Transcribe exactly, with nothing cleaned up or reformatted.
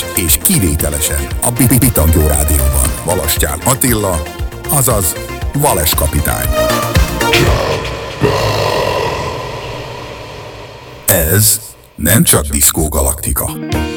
és kivételesen a Pitangyó Rádióban Valastyán Attila, azaz Vales kapitány. Ez nem csak Diszkó Galaktika.